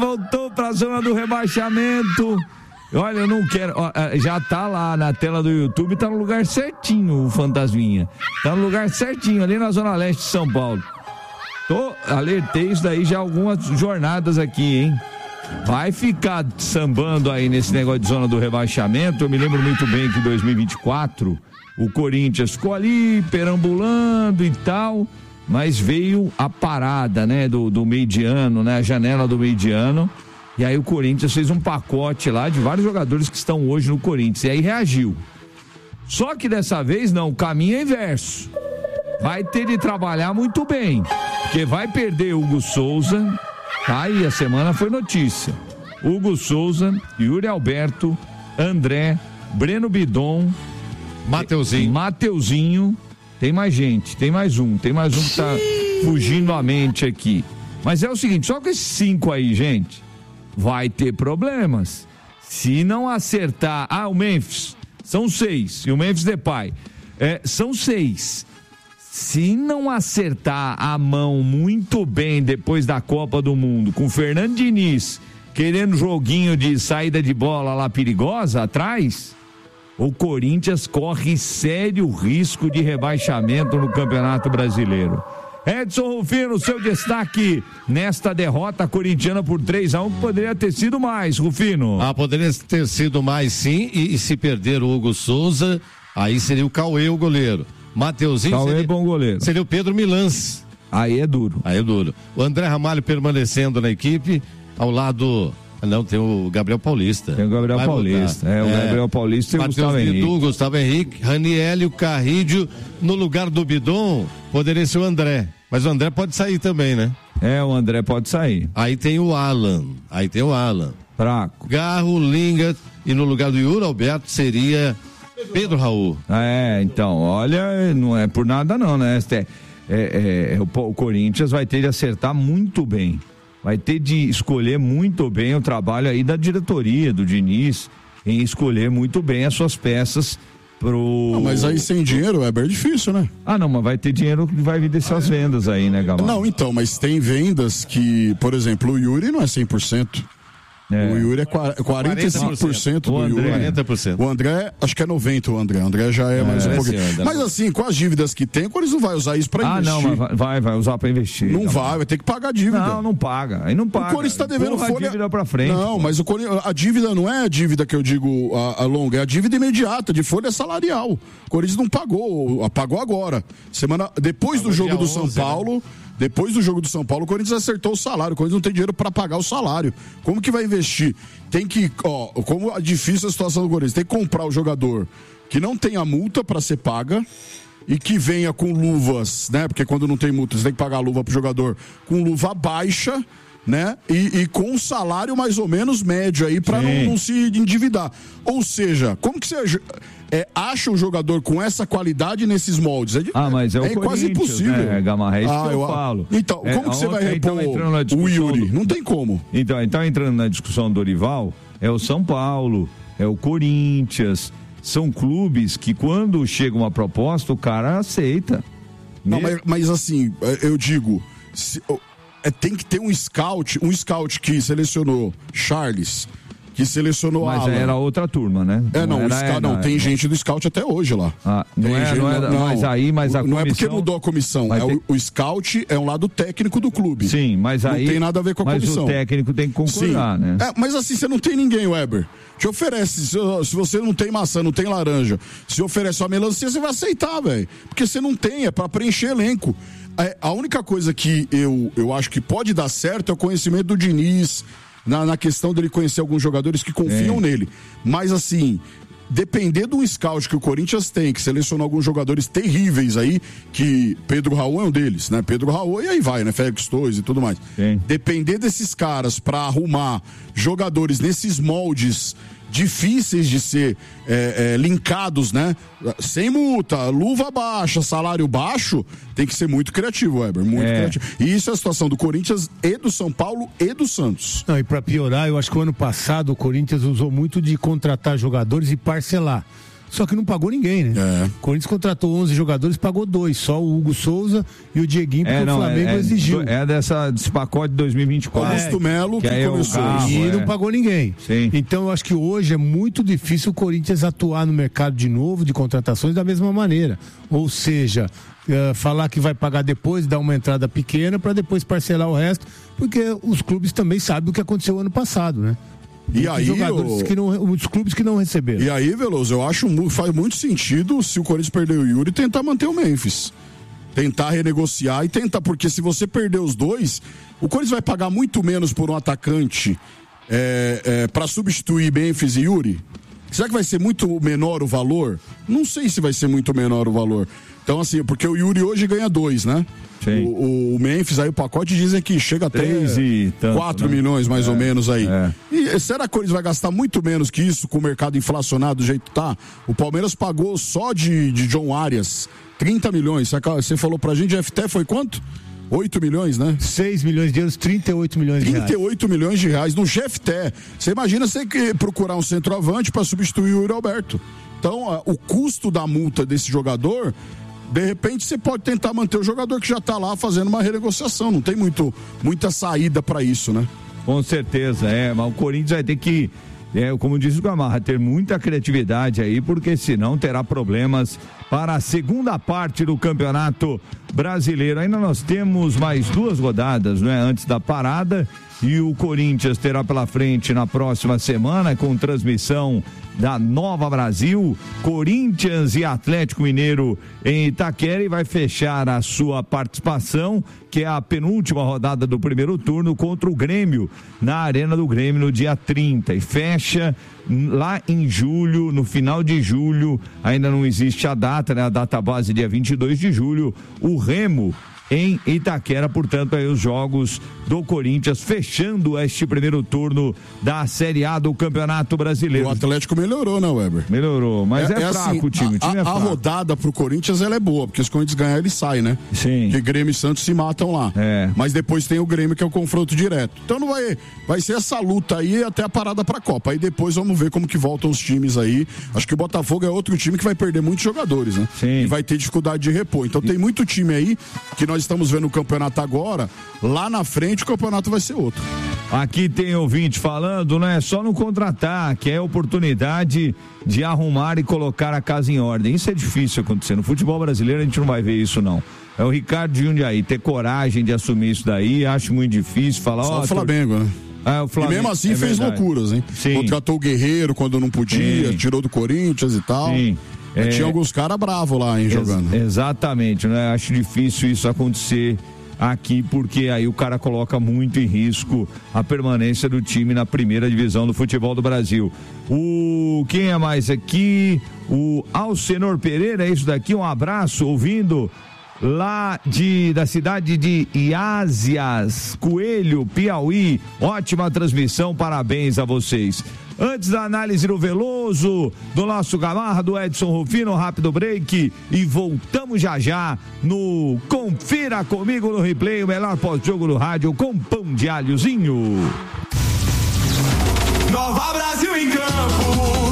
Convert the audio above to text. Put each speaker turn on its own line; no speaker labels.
voltou pra zona do rebaixamento. Olha, eu não quero. Ó, já tá lá na tela do YouTube, tá no lugar certinho o Fantasminha. Tá no lugar certinho, ali na Zona Leste de São Paulo. Alertei isso daí já algumas jornadas aqui, hein? Vai ficar sambando aí nesse negócio de zona do rebaixamento. Eu me lembro muito bem que em 2024 o Corinthians ficou ali perambulando e tal, mas veio a parada, né, do meio de ano, né, a janela do meio de ano. E aí o Corinthians fez um pacote lá de vários jogadores que estão hoje no Corinthians. E aí reagiu. Só que dessa vez não, o caminho é inverso. Vai ter de trabalhar muito bem. Porque vai perder Hugo Souza. Tá aí, a semana foi notícia. Hugo Souza, Yuri Alberto, André, Breno Bidon, Mateuzinho. Tem mais gente, tem mais um que tá fugindo a mente aqui. Mas é o seguinte, só com esses 5 aí, gente, vai ter problemas. Se não acertar, o Memphis, são 6, e o Memphis Depay, são 6. Se não acertar a mão muito bem depois da Copa do Mundo, com o Fernando Diniz querendo joguinho de saída de bola lá perigosa atrás, o Corinthians corre sério risco de rebaixamento no Campeonato Brasileiro. Edson Rufino, seu destaque nesta derrota corintiana por 3-1, poderia ter sido mais, Rufino.
Poderia ter sido mais, sim, e se perder o Hugo Souza, aí seria o Cauê o goleiro. Mateuzinho
seria bom goleiro.
Seria o Pedro Milans.
Aí é duro.
O André Ramalho permanecendo na equipe, ao lado... Não, tem o Gabriel Paulista.
Tem o Gabriel Paulista. O Gabriel Paulista e o Gustavo Henrique.
Gustavo Henrique, Raniel, Carrídio, no lugar do Bidon, poderia ser o André. Mas o André pode sair também, né?
O André pode sair.
Aí tem o Alan.
Fraco.
Garro, Linga, e no lugar do Yuri Alberto seria Pedro Raul.
Então, olha, não é por nada não, né? O Corinthians vai ter de acertar muito bem. Vai ter de escolher muito bem o trabalho aí da diretoria, do Diniz, em escolher muito bem as suas peças pro...
mas aí sem dinheiro é bem difícil, né?
Não, mas vai ter dinheiro que vai vir dessas vendas aí, né, Gamal?
Não, então, mas tem vendas que, por exemplo, o Yuri não é 100%. O Yuri é 45% do Yuri.
40%.
O André, acho que é 90% o André. O André já é mais um pouquinho. Mas assim, com as dívidas que tem, o Corinthians não vai usar isso pra investir.
Não, mas vai usar pra investir.
Não vai ter que pagar a dívida.
Não paga. Aí não paga.
O Corinthians tá devendo folha...
a dívida pra frente.
Não, mas a dívida não é a dívida que eu digo a longa, é a dívida imediata, de folha salarial. O Corinthians não pagou agora. Depois do jogo do São Paulo... Né? Depois do jogo do São Paulo, o Corinthians acertou o salário. O Corinthians não tem dinheiro para pagar o salário. Como que vai investir? Tem que, como é difícil a situação do Corinthians, tem que comprar o jogador que não tenha multa para ser paga e que venha com luvas, né? Porque quando não tem multa, você tem que pagar a luva pro jogador com luva baixa, né? E com um salário mais ou menos médio aí para não se endividar. Ou seja, como que você acha um jogador com essa qualidade nesses moldes?
Mas é
quase impossível.
Né, Gamarra, é isso que eu falo.
Então, como que você vai repor o Yuri? Não tem como.
Então entrando na discussão do Dorival, é o São Paulo, é o Corinthians, são clubes que quando chega uma proposta, o cara aceita.
Não, mas assim, eu digo... tem que ter um scout que selecionou Charles, que selecionou
Alan. Mas era outra turma, né?
Tem gente do scout até hoje lá.
Mas a comissão...
Não é porque mudou a comissão, o scout é um lado técnico do clube.
Sim, mas aí...
Não tem nada a ver com a comissão.
Mas o técnico tem que concordar, né?
Mas assim, você não tem ninguém, Weber. Te oferece, se você não tem maçã, não tem laranja, se oferece uma melancia, você vai aceitar, velho. Porque você não tem, é pra preencher elenco. A única coisa que eu acho que pode dar certo é o conhecimento do Diniz, na questão dele conhecer alguns jogadores que confiam nele. Mas assim, depender de um scout que o Corinthians tem, que selecionou alguns jogadores terríveis aí, que Pedro Raul é um deles, né? Pedro Raul e aí vai, né? Félix Torres e tudo mais. Depender desses caras pra arrumar jogadores nesses moldes difíceis de ser linkados, né? Sem multa, luva baixa, salário baixo, tem que ser muito criativo, Weber, muito criativo. E isso é a situação do Corinthians e do São Paulo e do Santos.
Não, e pra piorar, eu acho que o ano passado o Corinthians usou muito de contratar jogadores e parcelar. Só que não pagou ninguém, né? O Corinthians contratou 11 jogadores, pagou 2, só o Hugo Souza e o Dieguinho, porque o Flamengo exigiu.
Desse pacote de 2024.
Augusto Melo que começou.
E não pagou ninguém.
Sim.
Então eu acho que hoje é muito difícil o Corinthians atuar no mercado de novo, de contratações, da mesma maneira. Ou seja, falar que vai pagar depois, dar uma entrada pequena para depois parcelar o resto, porque os clubes também sabem o que aconteceu ano passado, né?
E aí,
os clubes que não receberam.
E aí, Veloso, eu acho que faz muito sentido, se o Corinthians perder o Yuri, tentar manter o Memphis. Tentar renegociar e tentar, porque se você perder os dois, o Corinthians vai pagar muito menos por um atacante para substituir Memphis e Yuri. Será que vai ser muito menor o valor? Não sei se vai ser muito menor o valor. Então, assim, porque o Yuri hoje ganha 2, né? O Memphis, aí o pacote dizem que chega até 4 milhões, mais ou menos aí. E será que o Corinthians vai gastar muito menos que isso com o mercado inflacionado do jeito que tá? O Palmeiras pagou só de John Arias 30 milhões. Você falou pra gente, o FT foi quanto? 8 milhões, né?
6 milhões de euros, 38 milhões de reais.
38 milhões de reais no GFT. Você imagina você procurar um centroavante para substituir o Yuri Alberto. Então, o custo da multa desse jogador, de repente você pode tentar manter o jogador que já está lá fazendo uma renegociação. Não tem muita saída para isso, né?
Com certeza, mas o Corinthians vai ter que, como diz o Gamarra, ter muita criatividade aí, porque senão terá problemas para a segunda parte do Campeonato Brasileiro. Ainda nós temos mais 2 rodadas, né, antes da parada, e o Corinthians terá pela frente na próxima semana, com transmissão da Nova Brasil, Corinthians e Atlético Mineiro em Itaquera, e vai fechar a sua participação, que é a penúltima rodada do primeiro turno, contra o Grêmio, na Arena do Grêmio, no dia 30, e fecha lá em julho, no final de julho, ainda não existe a data, né? A data base dia 22 de julho, o Remo em Itaquera, portanto, aí os jogos do Corinthians fechando este primeiro turno da Série A do Campeonato Brasileiro.
O Atlético melhorou, né, Weber?
Melhorou, mas é fraco assim, o time.
A rodada pro Corinthians, ela é boa, porque se o Corinthians ganhar, ele sai, né?
Sim.
Porque Grêmio e Santos se matam lá. Mas depois tem o Grêmio, que é o confronto direto. Então não vai ser essa luta aí até a parada pra Copa. Aí depois vamos ver como que voltam os times aí. Acho que o Botafogo é outro time que vai perder muitos jogadores, né?
Sim.
E vai ter dificuldade de repor. Então tem muito time aí que nós estamos vendo o campeonato agora, lá na frente o campeonato vai ser outro.
Aqui tem ouvinte falando, né? Só no contra-ataque, é oportunidade de arrumar e colocar a casa em ordem. Isso é difícil acontecer. No futebol brasileiro a gente não vai ver isso, não. É o Ricardo de Jundiaí, ter coragem de assumir isso daí, acho muito difícil. Falar,
só o Flamengo, né?
O Flamengo,
e mesmo assim fez loucuras, hein?
Sim.
Contratou o Guerreiro quando não podia, tirou do Corinthians e tal.
Sim.
Tinha alguns caras bravos lá, hein, jogando.
Exatamente, né? Acho difícil isso acontecer aqui, porque aí o cara coloca muito em risco a permanência do time na primeira divisão do futebol do Brasil. Quem é mais aqui? O Alcenor Pereira, é isso daqui, um abraço, ouvindo lá da cidade de Iázias, Coelho, Piauí. Ótima transmissão, parabéns a vocês. Antes da análise do Veloso, do nosso Gamarra, do Edson Rufino, rápido break e voltamos já no Confira Comigo no Replay, o melhor pós-jogo do rádio com pão de alhozinho.
Nova Brasil em campo.